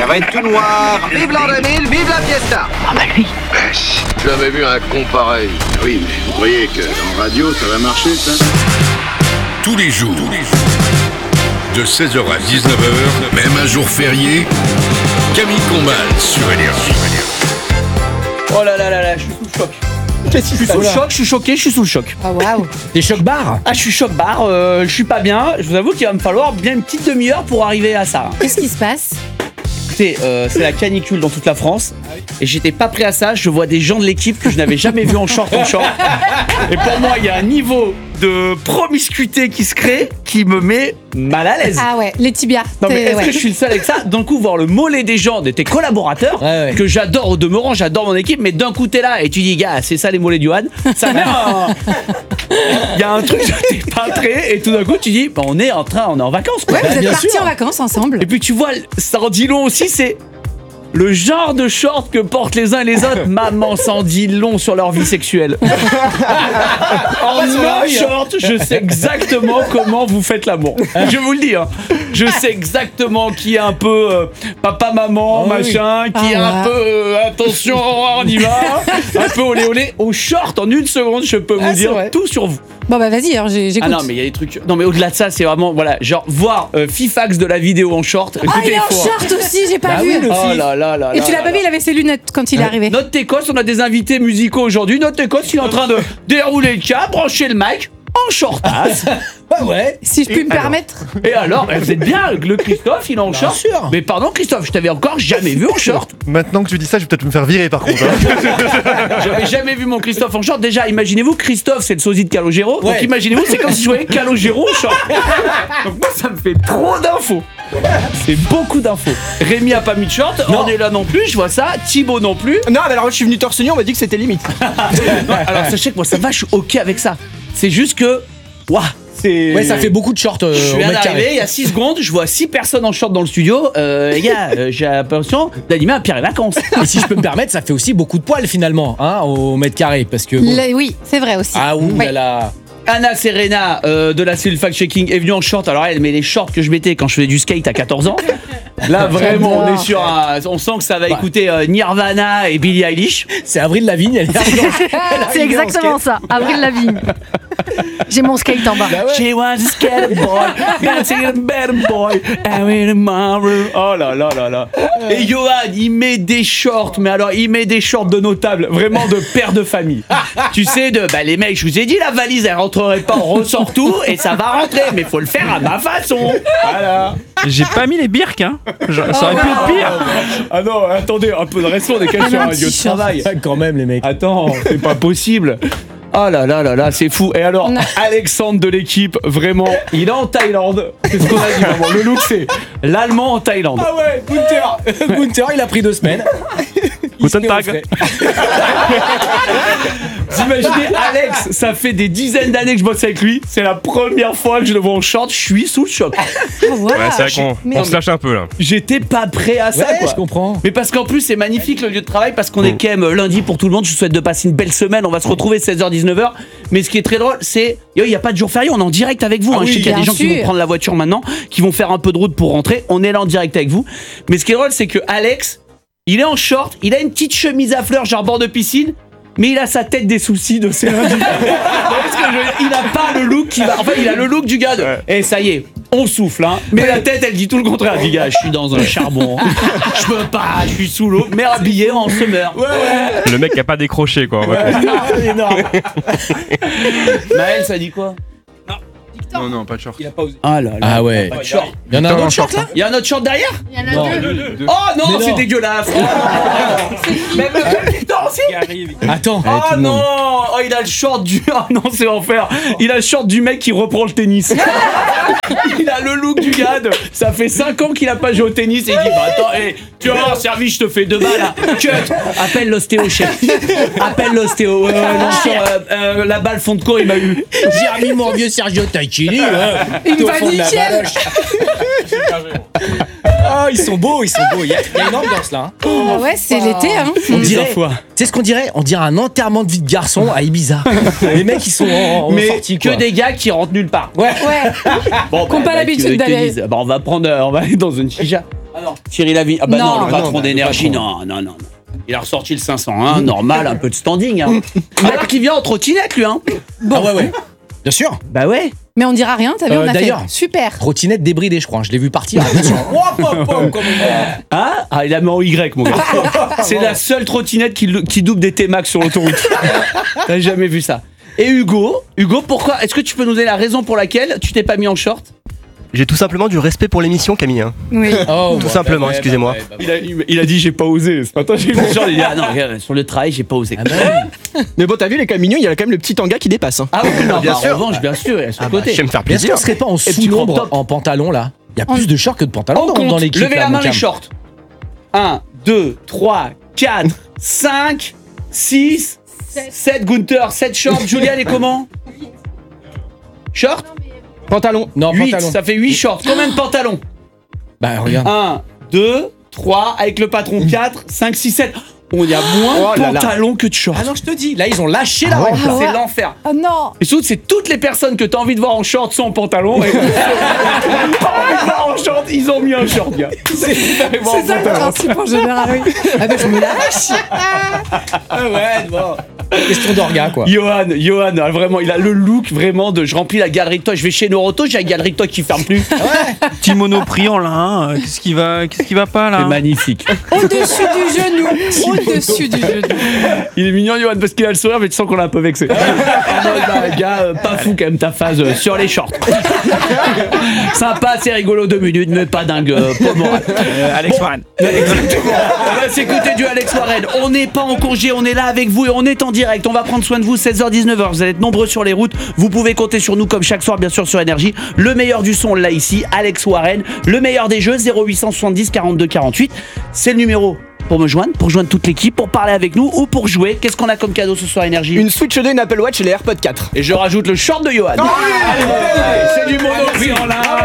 Ça va être tout noir. Vive l'an 2000, vive la fiesta. Ah bah lui. Je l'avais vu un con pareil. Oui, mais vous croyez que en radio, ça va marcher, ça? Tous les jours, de 16h à 19h, même un jour férié, Camille Combal sur Énergie. Oh là là là là, je suis sous le choc. Je suis sous le choc, je suis choqué, je suis sous le choc. Ah waouh. Des chocs barres. Ah, je suis choc barre, je suis pas bien. Je vous avoue qu'il va me falloir bien une petite demi-heure pour arriver à ça. Qu'est-ce qui se passe? Écoutez, c'est la canicule dans toute la France. Et j'étais pas prêt à ça. Je vois des gens de l'équipe que je n'avais jamais vu en short. Et pour moi, il y a un niveau de promiscuité qui se crée qui me met mal à l'aise. Ah ouais, les tibias. Non mais est-ce que je suis le seul avec ça? D'un coup, voir le mollet des gens, de tes collaborateurs, Ouais. que j'adore au demeurant, j'adore mon équipe, mais d'un coup t'es là et tu dis, gars, c'est ça les mollets du Han. Ça il y a un truc, t'es pas prêt, et tout d'un coup tu dis, bah, on est en vacances quoi. Ouais, vous êtes bien partis sûr. en vacances ensemble. Et puis tu vois, ça en dit long aussi, c'est le genre de short que portent les uns et les autres. Maman, ça en dit long sur leur vie sexuelle. En un short, je sais exactement comment vous faites l'amour. Je vous le dis, hein. Je sais exactement qui est un peu papa, maman, machin, qui est un peu attention, on y va, un peu olé olé. Au short, en une seconde, je peux vous dire vrai. tout sur vous. Bon bah vas-y, alors j'écoute. Ah non, mais il y a des trucs. Non, mais au-delà de ça, c'est vraiment, voilà, genre voir Fifax de la vidéo en short. Ah, il est en short aussi, j'ai pas Bah vu. oui, le Oh là là là. Et tu l'as pas vu, il avait ses lunettes quand il est arrivé. Notre Técos, on a des invités musicaux aujourd'hui. Notre Técos, il est en train de dérouler le câble, brancher le mic en shortasse. Ouais. Si je puis me permettre. Et alors, vous êtes bien, le Christophe, il est en short. sûr. Mais pardon, Christophe, je t'avais encore jamais vu en short. Maintenant que tu dis ça, je vais peut-être me faire virer par contre. J'avais jamais vu mon Christophe en short. Déjà, imaginez-vous, Christophe, c'est le sosie de Calogero. Ouais. Donc imaginez-vous, c'est comme si je voyais Calogero en short. Donc moi, ça me fait trop d'infos. C'est beaucoup d'infos. Rémi a pas mis de short, on est là non plus, je vois ça. Thibaut non plus. Non, mais alors je suis venu torse nu, on m'a dit que c'était limite. Non, alors sachez que moi, ça va, je suis ok avec ça. C'est juste que, waouh, c'est. Ouais, ça fait beaucoup de shorts Je au viens mètre d'arriver, carré. il y a 6 secondes, je vois 6 personnes en short dans le studio. Les gars, j'ai l'impression d'animer un Pierre et Vacances. Et si je peux me permettre, ça fait aussi beaucoup de poils finalement, hein, au mètre carré, parce que. Oui, c'est vrai aussi. Ah oui, Ouais. là. Anna Serena de la cellule fact-checking est venue en short. Alors elle met les shorts que je mettais quand je faisais du skate à 14 ans. Là vraiment on est sur on sent que ça va écouter Nirvana et Billie Eilish. C'est Avril Lavigne, elle est arrivée C'est exactement ça, Avril Lavigne. J'ai mon skate en bas. She was a skater boy, dancing a better boy, every tomorrow. Oh là là là là. Et Johan, il met des shorts, mais alors il met des shorts de notables, vraiment de père de famille. Tu sais, les mecs, je vous ai dit, la valise elle rentrerait pas, on ressort tout et ça va rentrer, mais faut le faire à ma façon. Voilà. J'ai pas mis les birks, hein. Ça aurait pu être pire. Ah non, attendez, un peu de respect, on est quand même sur un lieu de travail. Quand même, les mecs. Attends, c'est pas possible. Oh là là là là, c'est fou. Et alors, Non. Alexandre de l'équipe, vraiment, il est en Thaïlande. C'est ce qu'on a dit vraiment. Le look, c'est l'Allemand en Thaïlande. Ah ouais, Gunther. Gunther, il a pris 2 semaines. Guten Tag. Vous imaginez, Alex, ça fait des dizaines d'années que je bosse avec lui. C'est la première fois que je le vois en short. Je suis sous le choc. Voilà. Ouais, c'est vrai qu'on se lâche un peu là. J'étais pas prêt à ça, Ouais, quoi. je comprends. Mais parce qu'en plus, c'est magnifique le lieu de travail, parce qu'on est quand même lundi pour tout le monde. Je vous souhaite de passer une belle semaine. On va se retrouver 16h-19h. Mais ce qui est très drôle, c'est il n'y a pas de jour férié. On est en direct avec vous. Ah hein. oui, Je sais qu'il y a des bien gens qui vont sûr. prendre la voiture maintenant, qui vont faire un peu de route pour rentrer. On est là en direct avec vous. Mais ce qui est drôle, c'est que Alex, il est en short, il a une petite chemise à fleurs, genre bord de piscine. Mais il a sa tête des soucis de ses lundis. Parce que il a pas le look qui va. Enfin, il a le look du gars de. Et ça y est, on souffle, hein. Mais la tête, elle dit tout le contraire. Elle dit, gars, je suis dans un charbon. Je peux pas, je suis sous l'eau. Mais habillé en summer. Le mec qui a pas décroché quoi. Énorme. Maël, ça dit quoi? Non, pas de short. Ah là là. Ah ouais. Pas de short. Il y en a un autre short là. Il y a un autre short derrière? Il y en a deux. Oh non, Mais c'est non. dégueulasse. Même le Victor aussi. Attends. Oh non! Oh, il a le short du. Oh non, c'est enfer! Il a le short du mec qui reprend le tennis. Il a le look du gars. Ça fait 5 ans qu'il a pas joué au tennis et il dit bah attends, tu vas voir, service, je te fais 2 balles là. Cut! Appelle l'ostéo, chef. Appelle l'ostéo. La balle fond de cours, il m'a eu. J'ai remis mon vieux Sergio Tacchini. Une vanille. Ah, ils sont beaux, ils sont beaux. Il y a une ambiance là. Hein. Ah ouais, c'est l'été, hein. On dirait. fois. Tu sais ce qu'on dirait? On dirait un enterrement de vie de garçon à Ibiza. Les mecs, ils sont en Mais sortie, que quoi. des gars qui rentrent nulle part. Ouais. Ouais. Bon, Qu'on pas l'habitude ils te d'aller. disent, on va aller dans une chicha. Thierry Lavigne. Ah bah non, Non. le patron d'énergie, non. Il a ressorti le 501, normal, un peu de standing. Hein. Alors qu'il vient en trottinette, lui. Hein. Ah ouais. Bien sûr. Bah ouais. Mais on dira rien, t'as vu, on a d'ailleurs. fait super. Trottinette débridée, je crois. Je l'ai vu partir. Attention. Hein ah, il a mis en Y, mon gars. C'est la seule trottinette qui double des T-Max sur l'autoroute. T'as jamais vu ça. Et Hugo, pourquoi? Est-ce que tu peux nous donner la raison pour laquelle tu t'es pas mis en short? J'ai tout simplement du respect pour l'émission, Camille. Hein. Oui. Tout simplement, excusez-moi. Il a dit j'ai pas osé. Ce matin, j'ai vu le genre, il dit ah non, sur le travail, j'ai pas osé. Mais bon, t'as vu, les camignons, il y a quand même le petit tanga qui dépasse. Hein. Ah oui, non, bien sûr. En revanche, bien sûr, il y a son côté. J'aime faire Est-ce plaisir. qu'on serait pas en sous-nombre en pantalon là? Il y a plus de shorts que de pantalons On dans compte. l'équipe. Levez là, la mon main les Cam. shorts. 1, 2, 3, 4, 5, 6, 7 Gunther, 7 shorts. Julian est comment? Short? Pantalon. Non, 8, pantalon. ça fait 8 shorts. Combien de pantalons? Bah regarde. 1, 2, 3, avec le patron 4, 5, 6, 7. On y a moins de pantalons que de shorts. Ah non, je te dis, là ils ont lâché la règle. C'est ouais. l'enfer. Oh non. Et surtout, c'est toutes les personnes que t'as envie de voir en short sont en pantalon. Et pas envie de voir en short, ils ont mis un short, gars. C'est C'est ça le principe en général, oui. Ah bah je me lâche. Ah ouais, bon. Question d'orga quoi. Johan, vraiment, il a le look vraiment de je remplis la galerie de toi, je vais chez Noroto, j'ai la galerie de toi qui ferme plus. Petit monoprix en lin. Qu'est-ce qui va pas là? C'est magnifique. Au-dessus du genou. Au-dessus du genou. Il est mignon, Johan, parce qu'il a le sourire, mais tu sens qu'on l'a un peu vexé. En mode, bah, gars, pas fou quand même ta phase sur les shorts. Sympa, c'est rigolo 2 minutes, mais pas dingue, pas moral. Alex Warren. Exactement. On va s'écouter du Alex Warren. On n'est pas en congé, on est là avec vous et on est en direct. On va prendre soin de vous, 16h-19h. Vous allez être nombreux sur les routes. Vous pouvez compter sur nous comme chaque soir, bien sûr, sur Énergie. Le meilleur du son, là, ici, Alex Warren. Le meilleur des jeux, 0870 42 48. C'est le numéro pour me joindre, pour joindre toute l'équipe, pour parler avec nous ou pour jouer. Qu'est-ce qu'on a comme cadeau ce soir, Énergie? Une Switch 2, une Apple Watch et les AirPods 4. Et je rajoute le short de Johan. Allez, c'est du monoprix en lin.